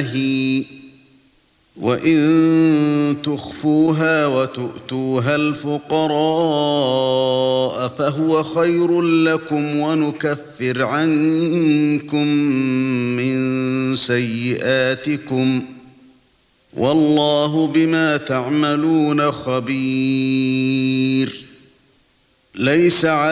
نَاهٍ وَإِن تُخْفُوهَا وَتُؤْتُوهَا الْفُقَرَاءَ فَهُوَ خَيْرٌ لَّكُمْ وَنُكَفِّرْ عَنكُم مِّن سَيِّئَاتِكُمْ وَاللَّهُ بِمَا تَعْمَلُونَ خَبِيرٌ. لَيْسَ